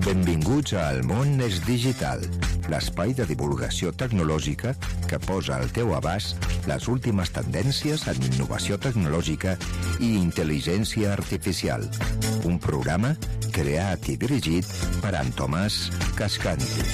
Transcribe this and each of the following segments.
Benvinguts a El món és digital, l'espai de divulgació tecnològica que posa al teu abast les últimes tendències en innovació tecnològica i intel·ligència artificial. Un programa creat i dirigit per en Tomàs Cascanti.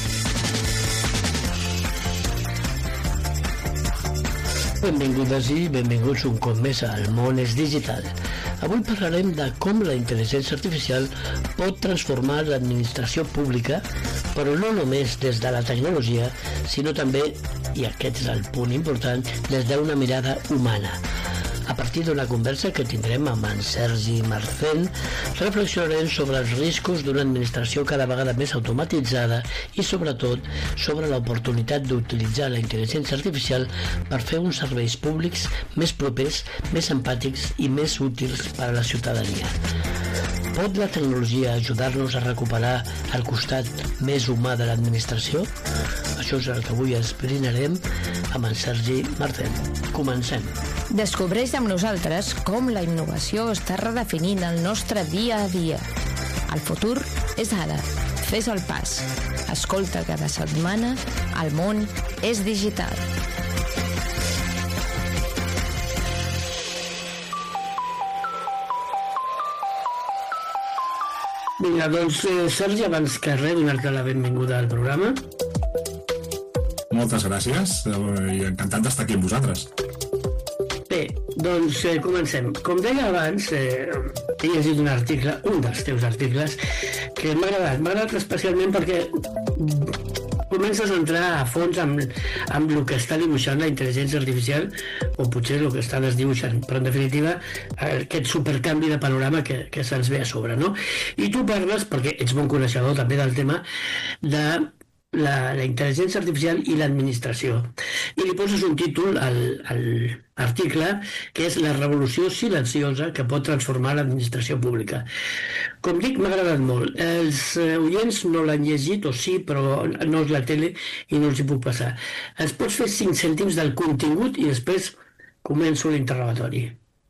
Benvingudes i benvinguts un cop més a El món és digital. Avui parlarem de com la intel·ligència artificial pot transformar l'administració pública, però no només des de la tecnologia, sinó també, i aquest és el punt important, des d'una mirada humana. A partir d'una conversa que tindrem amb en Sergi Marcén, reflexionarem sobre els riscos d'una administració cada vegada més automatitzada i, sobretot, sobre l'oportunitat d'utilitzar la intel·ligència artificial per fer uns serveis públics més propers, més empàtics i més útils per a la ciutadania. Pot la tecnologia ajudar-nos a recuperar el costat més humà de l'administració? Això és el que avui esbrinarem amb en Sergi Marcén. Comencem. Descobreix amb nosaltres com la innovació està redefinint el nostre dia a dia. El futur és ara. Fes el pas. Escolta cada setmana El món és digital. Vinga, doncs, Sergi, abans que res, donar-te la benvinguda al programa. Moltes gràcies i encantat d'estar aquí amb vosaltres. Bé, doncs comencem. Com deia abans, he llegit un article, un dels teus articles, que m'ha agradat especialment perquè comences a entrar a fons amb el que està dibuixant la intel·ligència artificial, o potser el que està desdibuixant, però en definitiva aquest supercanvi de panorama que se'ns ve a sobre, no? I tu parles, perquè ets bon coneixedor també del tema, de la intel·ligència artificial i l'administració, i li poses un títol a l'article que és La revolució silenciosa que pot transformar l'administració pública. Com dic, m'ha agradat molt. Els oients no l'han llegit, o sí, però no és la tele i no els hi puc passar. Ens pots fer 5 cèntims del contingut i després començo l'interrogatori.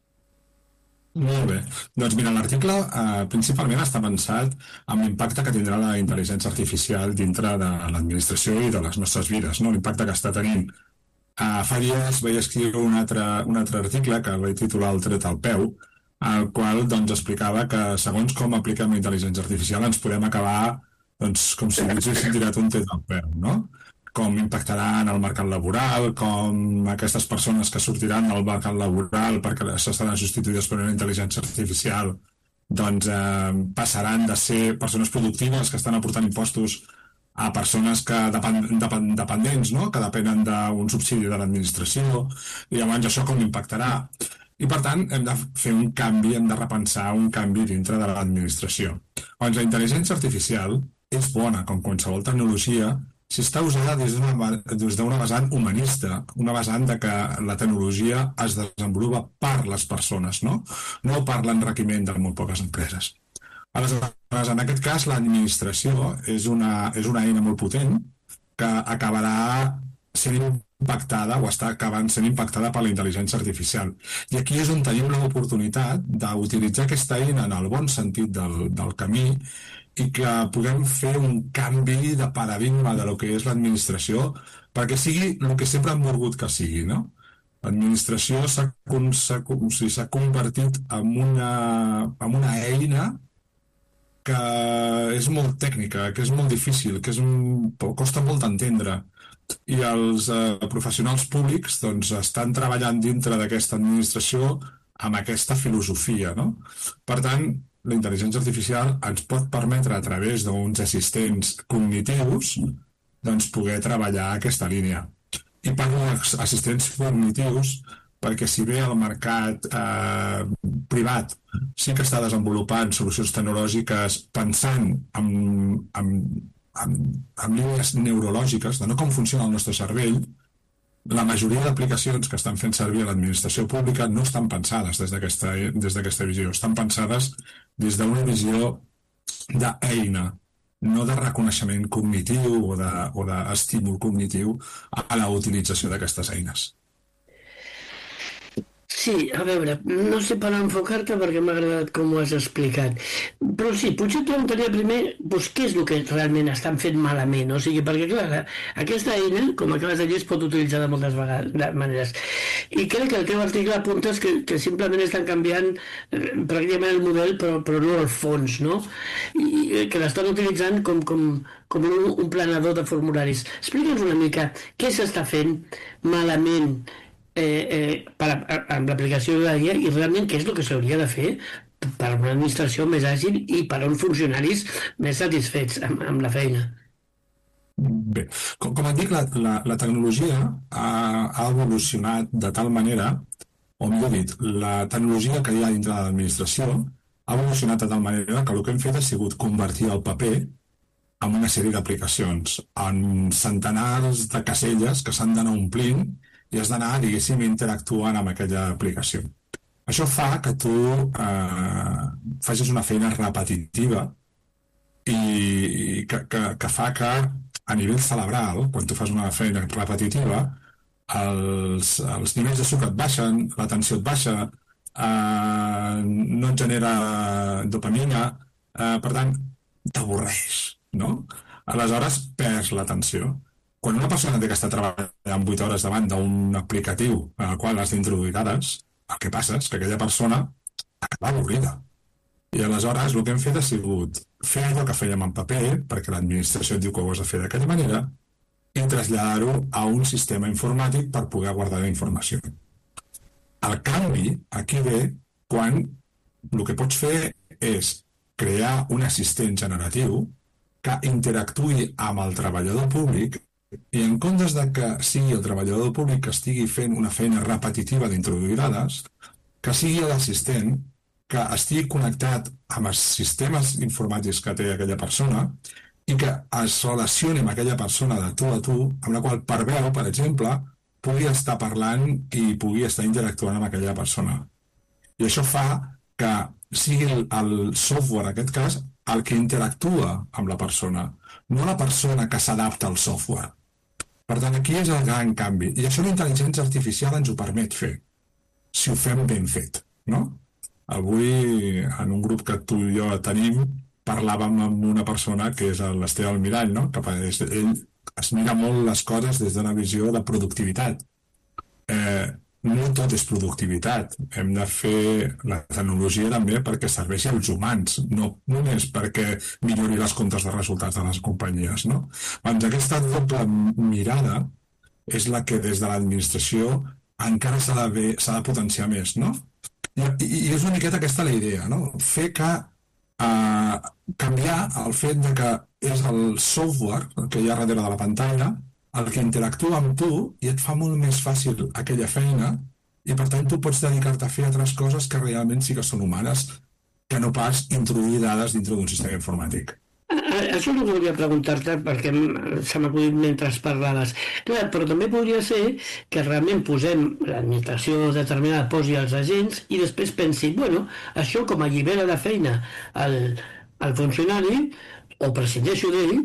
Molt bé. Doncs mira, l'article principalment està pensat amb l'impacte que tindrà la intel·ligència artificial dintre de l'administració i de les nostres vides, no? L'impacte que està tenint. Fa dies vaig escriure un altre article que vaig titular El tret al peu, al qual doncs, explicava que segons com apliquem la intel·ligència artificial ens podem acabar doncs, com si haguéssim tirat un tret al peu, no? Com impactarà en el mercat laboral, com aquestes persones que sortiran del mercat laboral perquè s'estaran substituïdes per una intel·ligència artificial doncs passaran de ser persones productives que estan aportant impostos a persones que dependents, no? Que depenen d'un subsidi de l'administració, i llavors això com impactarà. I per tant hem de fer un canvi, hem de repensar un canvi dintre de l'administració. Doncs la intel·ligència artificial és bona, com qualsevol tecnologia, si està usada des d'una vessant humanista, una vessant de que la tecnologia es desenvolupa per les persones, no per l'enriquiment de molt poques empreses. Aleshores, en aquest cas, l'administració és una eina molt potent que acabarà sent impactada o està acabant sent impactada per la intel·ligència artificial. I aquí és on tenim l'oportunitat d'utilitzar aquesta eina en el bon sentit del camí i que puguem fer un canvi de paradigma de lo que és l'administració perquè sigui el que sempre hem volgut que sigui, no? L'administració s'ha convertit en una eina que és molt tècnica, que és molt difícil, que costa molt d'entendre, i els professionals públics doncs, estan treballant dintre d'aquesta administració amb aquesta filosofia, no? Per tant, la intel·ligència artificial ens pot permetre a través d'uns assistents cognitius doncs poder treballar aquesta línia. I parlo d'assistents cognitius perquè si bé el mercat privat sí que està desenvolupant solucions tecnològiques pensant en línies neurològiques de no com funciona el nostre cervell, la majoria d'aplicacions que estan fent servir a l'administració pública no estan pensades des d'aquesta visió, estan pensades des d'una visió d'eina, no de reconeixement cognitiu o d'estímul cognitiu a la utilització d'aquestes eines. Sí, a veure, no sé per enfocar-te perquè m'ha agradat com ho has explicat, però sí, potser et preguntaria primer doncs, què és el que realment estan fent malament, o sigui, perquè clar, aquesta eina, com acabes de dir, es pot utilitzar de moltes vegades, de maneres, i crec que el teu article apuntes que simplement estan canviant pràcticament el model però no el fons, no? I que l'estan utilitzant com un planador de formularis. Explica'ns una mica què s'està fent malament amb l'aplicació de la guia i realment què és el que s'hauria de fer per a una administració més àgil i per a uns funcionaris més satisfets amb la feina. Bé, com et dic, la tecnologia ha evolucionat de tal manera, o millor dit, la tecnologia que hi ha dintre de l'administració ha evolucionat de tal manera que el que hem fet ha sigut convertir el paper en una sèrie d'aplicacions, en centenars de caselles que s'han d'anar omplint i has d'anar, diguéssim, interactuant amb aquella aplicació. Això fa que tu facis una feina repetitiva i que fa que a nivell cerebral, quan tu fas una feina repetitiva, els nivells de sucre et baixen, la tensió et baixa, no et genera dopamina, per tant, t'avorreix, no? Aleshores, perds l'atenció. Quan una persona té que estar treballant 8 hores davant d'un aplicatiu en el qual has d'introduir dades, el que passa és que aquella persona acaba avorrida. I aleshores el que hem fet ha sigut fer allò que fèiem en paper, perquè l'administració et diu que ho has de fer d'aquella manera, i traslladar-ho a un sistema informàtic per poder guardar la informació. El canvi aquí ve quan el que pots fer és crear un assistent generatiu que interactuï amb el treballador públic i en comptes de que sigui el treballador públic que estigui fent una feina repetitiva d'introduir dades, que sigui l'assistent que estigui connectat amb els sistemes informàtics que té aquella persona i que es relacioni amb aquella persona de tu a tu, amb la qual per veu, per exemple, pugui estar parlant i pugui estar interactuant amb aquella persona. I això fa que sigui el software, en aquest cas, el que interactua amb la persona, no la persona que s'adapta al software. Per tant, aquí és el gran canvi. I això la intel·ligència artificial ens ho permet fer, si ho fem ben fet, no? Avui, en un grup que tu i jo tenim, parlàvem amb una persona que és l'Esteve Almirall, no? Que ell es mira molt les coses des d'una visió de productivitat. No tot és productivitat. Hem de fer la tecnologia també perquè serveixi als humans, no només perquè millori les comptes de resultats de les companyies, no? Doncs aquesta doble mirada és la que des de l'administració encara s'ha de potenciar més, no? I és una miqueta aquesta la idea, no? Fer que canviar el fet de que és el software que hi ha darrere de la pantalla el que interactua amb tu i et fa molt més fàcil aquella feina i per tant tu pots dedicar-te a fer altres coses que realment sí que són humanes que no pas introduir dades dintre d'un sistema informàtic. Això no volia preguntar-te perquè se m'ha acudit mentre parlaves. Clar, però també podria ser que realment posem l'administració determinada, posi els agents i després pensi, bueno, això com a allibera de feina al funcionari o prescindeixo d'ell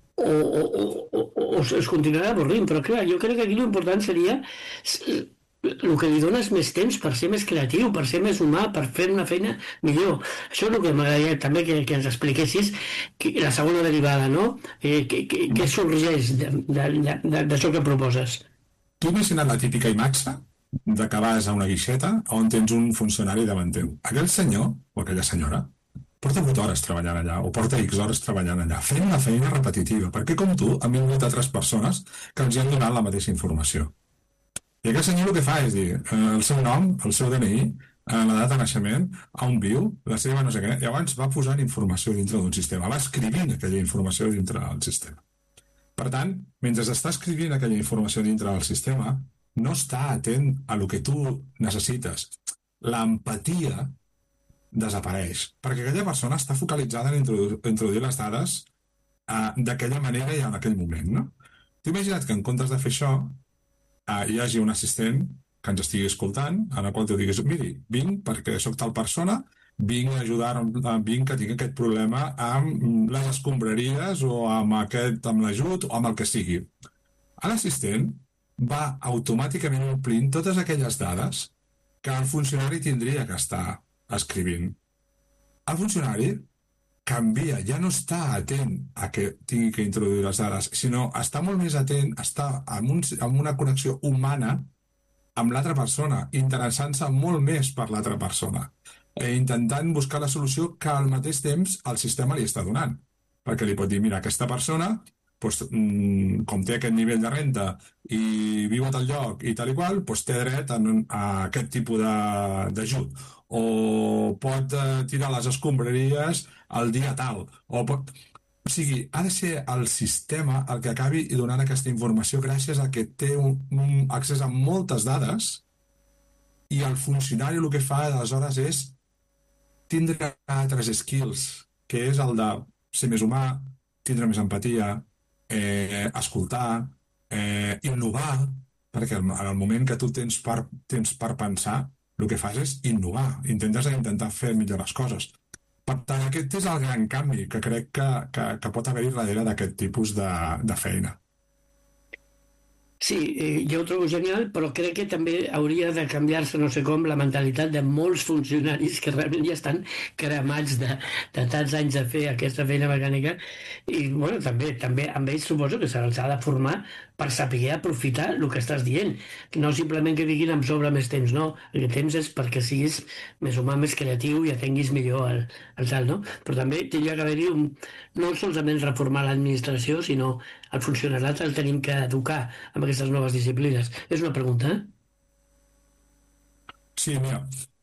o es continuarà avorrint, però clar, jo crec que aquí l'important seria el que li dones més temps per ser més creatiu, per ser més humà, per fer una feina millor. Això és el que m'agradaria també que ens expliquessis la segona derivada, no? Què sorgeix d'això que proposes? Tu imagina't la típica imatge de que vas a una guixeta on tens un funcionari davant teu. Aquell senyor o aquella senyora porta 8 hores treballant allà, o porta X hores treballant allà, fent una feina repetitiva, perquè com tu han vingut altres persones que els han donat la mateixa informació. I aquest senyor el que fa és dir el seu nom, el seu DNI, la data de naixement, on viu, la seva no sé què, i llavors va posant informació dintre d'un sistema, va escrivint aquella informació dintre del sistema. Per tant, mentre està escrivint aquella informació dintre del sistema, no està atent a el que tu necessites. L'empatia desapareix, perquè aquella persona està focalitzada en introduir les dades d'aquella manera i en aquell moment, no? T'ho imagina't que en comptes de fer això hi hagi un assistent que ens estigui escoltant, en el qual tu diguis, miri, vinc perquè sóc tal persona, vinc a ajudar, vinc que tinc aquest problema amb les escombraries o amb l'ajut o amb el que sigui. L'assistent va automàticament omplint totes aquelles dades que el funcionari tindria que estar escrivint. El funcionari canvia, ja no està atent a que tingui que introduir les dades, sinó està molt més atent, està amb una connexió humana amb l'altra persona, interessant-se molt més per l'altra persona, intentant buscar la solució que al mateix temps el sistema li està donant. Perquè li pot dir, mira, aquesta persona, doncs, com té aquest nivell de renta i viu a tal lloc i tal i qual, doncs té dret a aquest tipus d'ajut. O pot tirar les escombraries el dia tal. O sigui, ha de ser el sistema el que acabi donant aquesta informació gràcies a que té un accés a moltes dades i el funcionari el que fa aleshores és tindre altres skills, que és el de ser més humà, tindre més empatia, escoltar, innovar, perquè en el moment que tu tens per pensar, el que fas és innovar, intentar fer millor les coses. Per tant, aquest és el gran canvi que crec que pot haver-hi darrere d'aquest tipus de feina. Sí, jo ho trobo genial, però crec que també hauria de canviar-se, no sé com, la mentalitat de molts funcionaris que realment ja estan cremats de tants anys de fer aquesta feina mecànica i, bueno, també amb ells suposo que se'ls ha de formar per saber aprofitar el que estàs dient. No simplement que diguin em sobra més temps, no. El temps és perquè siguis més humà, més creatiu i atenguis millor el tal, no? Però també hauria d'haver-hi no solament reformar l'administració, sinó el funcionariat el tenim que educar amb aquestes noves disciplines. És una pregunta, Sí, mira,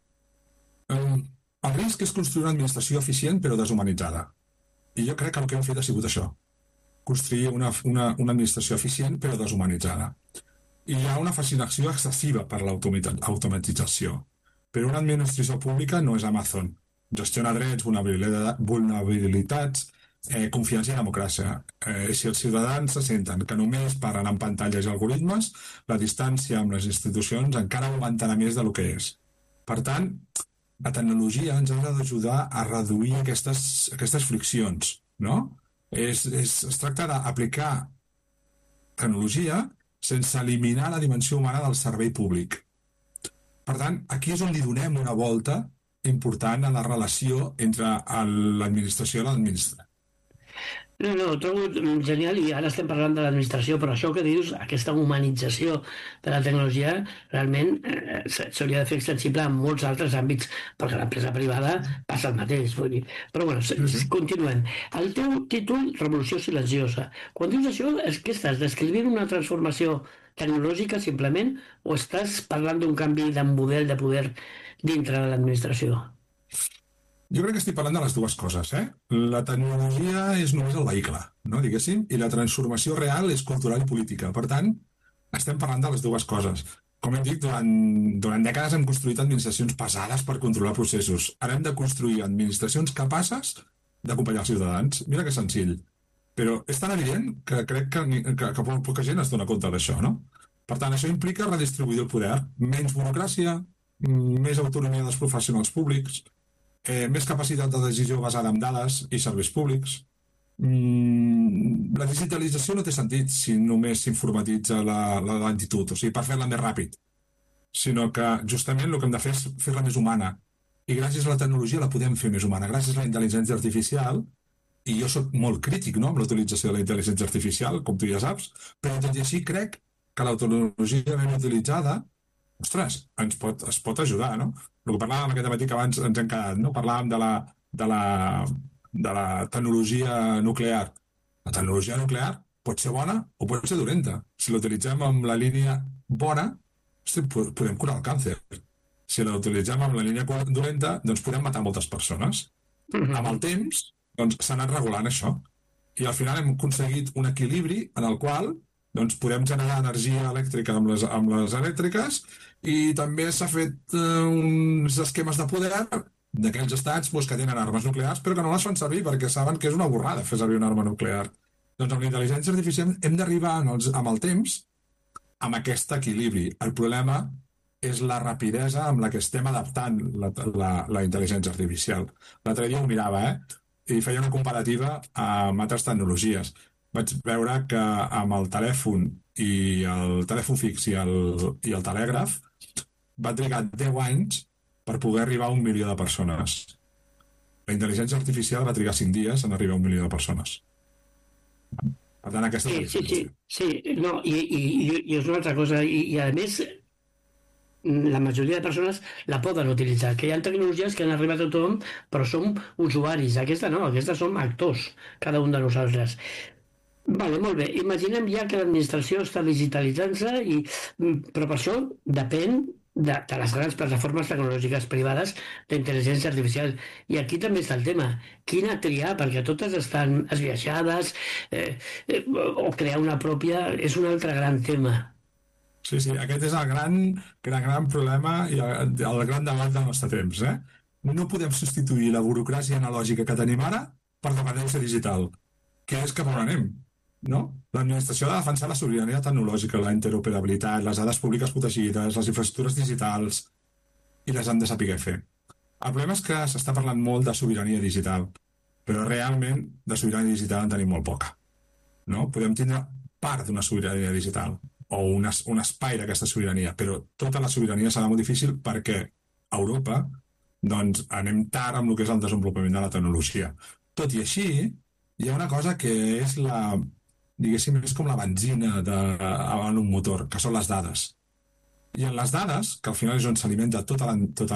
el risc és construir una administració eficient però deshumanitzada. I jo crec que el que hem fet ha sigut això, construir una administració eficient però deshumanitzada. I hi ha una fascinació excessiva per l'automatització. Però una administració pública no és Amazon. Gestiona drets, vulnerabilitats, confiança i democràcia. Si els ciutadans se senten que només parlen en pantalles i algoritmes, la distància amb les institucions encara augmentarà més del que és. Per tant, la tecnologia ens ha d'ajudar a reduir aquestes friccions, no? Es tracta d'aplicar tecnologia sense eliminar la dimensió humana del servei públic. Per tant, aquí és on li donem una volta important a la relació entre l'administració i l'administrat. No, ho trobo genial i ara estem parlant de l'administració, però això que dius, aquesta humanització de la tecnologia, realment s'hauria de fer extensible en molts altres àmbits, perquè l'empresa privada passa el mateix. Vull dir. Però bueno, continuem. El teu títol, Revolució silenciosa. Quan dius això, què estàs descrivint una transformació tecnològica simplement o estàs parlant d'un canvi de model de poder dintre de l'administració? Jo crec que estic parlant de les dues coses. La tecnologia és només el vehicle, no, diguéssim, i la transformació real és cultural i política. Per tant, estem parlant de les dues coses. Com hem dit, durant dècades hem construït administracions pesades per controlar processos. Ara hem de construir administracions capaces d'acompanyar els ciutadans. Mira que senzill. Però és tan evident que crec que poca gent es dona compte d'això, no? Per tant, això implica redistribuir el poder, menys burocràcia, més autonomia dels professionals públics, més capacitat de decisió basada en dades i serveis públics. La digitalització no té sentit si només s'informatitza la lentitud, o sigui, per fer-la més ràpid, sinó que justament el que hem de fer és fer-la més humana. I gràcies a la tecnologia la podem fer més humana, gràcies a la intel·ligència artificial, i jo soc molt crític, no?, amb la utilització de la intel·ligència artificial, com tu ja saps, però tot i així crec que la tecnologia ben utilitzada, ostres, es pot ajudar, no? El que parlàvem aquest matí que abans ens hem quedat, no? Parlàvem de la tecnologia nuclear. La tecnologia nuclear pot ser bona o pot ser dolenta. Si l'utilitzem amb la línia bona, podem curar el càncer. Si l'utilitzem amb la línia dolenta, doncs podem matar moltes persones. Amb el temps, doncs s'ha anat regulant això. I al final hem aconseguit un equilibri en el qual doncs podem generar energia elèctrica amb les elèctriques i també s'ha fet uns esquemes de poder d'aquells estats que tenen armes nuclears però que no les fan servir perquè saben que és una borrada fer servir una arma nuclear. Doncs amb la intel·ligència artificial hem d'arribar amb el temps amb aquest equilibri. El problema és la rapidesa amb la que estem adaptant la intel·ligència artificial. L'altre dia ho mirava, i feia una comparativa amb altres tecnologies. Vaig veure que amb el telèfon fix i el telègraf va trigar 10 anys per poder arribar a 1 milió de persones. La intel·ligència artificial va trigar 5 dies en arribar a 1 milió de persones. Per tant, aquesta és la diferència. Sí, no, i és una altra cosa, i a més, la majoria de persones la poden utilitzar, que hi ha tecnologies que han arribat a tothom, però som usuaris. Aquesta no, aquesta som actors, cada un de nosaltres. Vale, molt bé. Imaginem ja que l'administració està digitalitzant-se, però per això depèn de les grans plataformes tecnològiques privades d'intel·ligència artificial. I aquí també està el tema. Quina triar? Perquè totes estan esbiaixades, o crear una pròpia és un altre gran tema. Sí, aquest és el gran problema i el gran debat del nostre temps. No podem substituir la burocràcia analògica que tenim ara per dependència digital, que és cap on anem. No? L'administració ha de defensar la sobirania tecnològica, la interoperabilitat, les dades públiques protegides, les infraestructures digitals, i les han de saber fer. El problema és que s'està parlant molt de sobirania digital, però realment de sobirania digital en tenim molt poca. No? Podem tindre part d'una sobirania digital o un espai d'aquesta sobirania, però tota la sobirania serà molt difícil perquè a Europa doncs, anem tard amb el que és el desenvolupament de la tecnologia. Tot i així, hi ha una cosa que és diguéssim, és com la benzina en un motor, que són les dades. I en les dades, que al final és on s'alimenta tota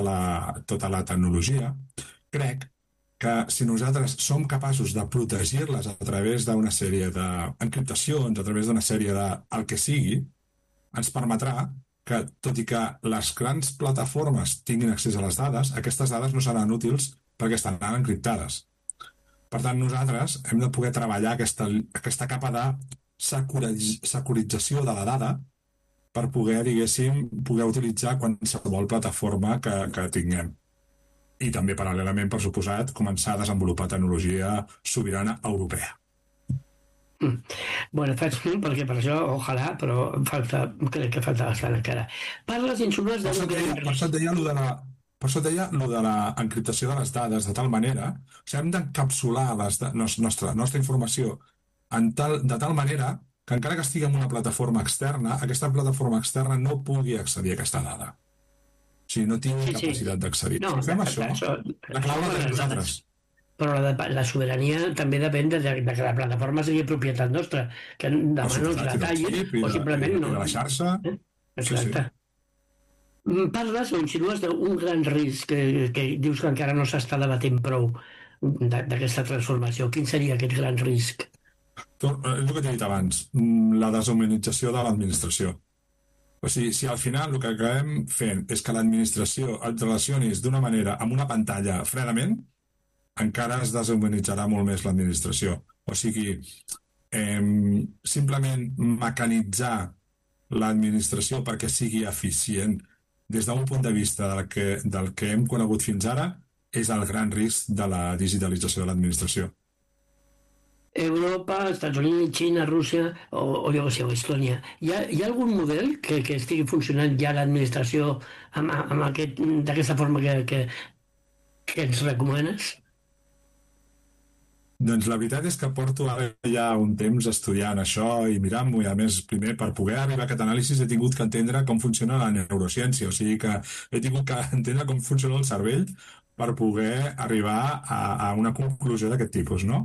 la tecnologia, crec que si nosaltres som capaços de protegir-les a través d'una sèrie d'encriptacions, a través d'una sèrie el que sigui, ens permetrà que, tot i que les grans plataformes tinguin accés a les dades, aquestes dades no seran útils perquè estaran encriptades. Per tant, nosaltres hem de poder treballar aquesta capa de securització de la dada per poder, diguéssim, poder utilitzar qualsevol plataforma que tinguem. I també, paral·lelament, per suposat, començar a desenvolupar tecnologia sobirana europea. Bueno, faig perquè per això, ojalà, però crec que falta bastant encara. Parles, insinues... Per això et deia lo de l'encriptació de les dades de tal manera, o sigui, hem d'encapsular la nostra informació de tal manera que encara que estigui en una plataforma externa, aquesta plataforma externa no pugui accedir a aquesta dada. O sigui, no tingui capacitat d'accedir. No, si fem això, la clau la tenim nosaltres. Però la sobirania també depèn de que la plataforma sigui propietat nostra, que demà no ens la tallin o simplement no. I de la xarxa. Exacte. Parles o insinues d'un gran risc que dius que encara no s'està debatent prou d'aquesta transformació. Quin seria aquest gran risc? És el que t'he dit abans, la deshumanització de l'administració. O sigui, si al final el que acabem fent és que l'administració et relacionis d'una manera amb una pantalla fredament, encara es deshumanitzarà molt més l'administració. O sigui, simplement mecanitzar l'administració perquè sigui eficient des d'un punt de vista del que hem conegut fins ara és el gran risc de la digitalització de l'administració. Europa, Estats Units, Xina, Rússia o Estònia. Hi ha algun model que estigui funcionant ja l'administració d'aquesta forma que ens recomanes? Doncs la veritat és que porto ara ja un temps estudiant això i mirant-m'ho, i a més, primer, per poder arribar a aquest anàlisi he tingut que entendre com funciona la neurociència, o sigui que he tingut que entendre com funciona el cervell per poder arribar a una conclusió d'aquest tipus, no?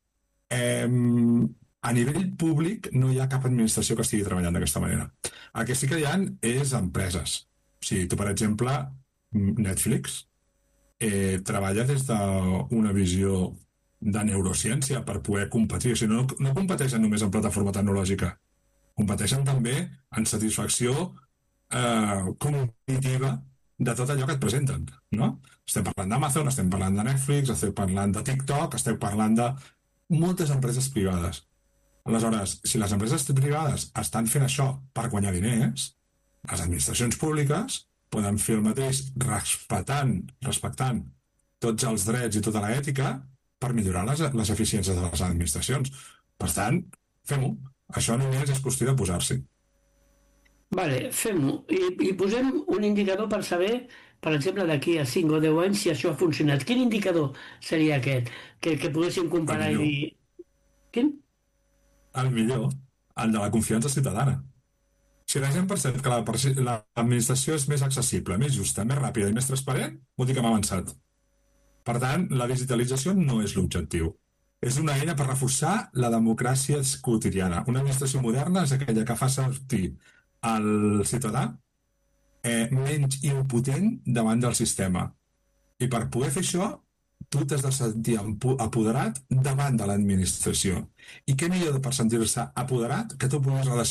A nivell públic no hi ha cap administració que estigui treballant d'aquesta manera. El que sí que hi ha és empreses. O sigui, tu, per exemple, Netflix treballa des d'una visió de neurociència per poder competir. O sigui, no competeixen només en plataforma tecnològica, competeixen també en satisfacció cognitiva de tot allò que et presenten, no? Estem parlant d'Amazon, estem parlant de Netflix, estem parlant de TikTok, estem parlant de moltes empreses privades. Aleshores, si les empreses privades estan fent això per guanyar diners, les administracions públiques poden fer el mateix respectant tots els drets i tota l'ètica per millorar les eficiències de les administracions. Per tant, fem-ho. Això només és qüestió de posar-s'hi. Vale, fem-ho. I posem un indicador per saber, per exemple, d'aquí a 5 o 10 anys si això ha funcionat. Quin indicador seria aquest? Que poguéssim comparar i dir... Quin? El millor, el de la confiança ciutadana. O Si la gent percep que l'administració és més accessible, més justa, més ràpida i més transparent, vol dir que hem avançat. Per tant, la digitalització no és l'objectiu. És una eina per reforçar la democràcia quotidiana. Una administració moderna és aquella que fa sortir el ciutadà menys impotent davant del sistema. I per poder fer això, tu t'has de sentir apoderat davant de l'administració. I què millor per sentir-se apoderat que tu puguis relacionar